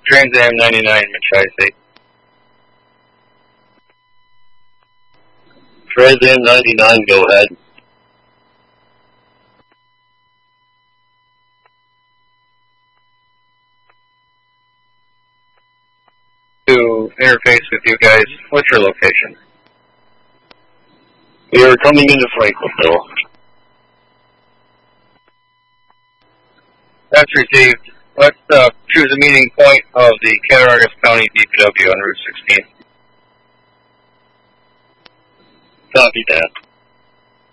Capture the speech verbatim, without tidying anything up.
Trans Am ninety-nine, Tri-State. Trans Am ninety-nine, go ahead. To interface with you guys, what's your location? You're coming into Franklinville. That's received. Let's uh, choose a meeting point of the Cattaraugus County D P W on Route sixteen. Copy that.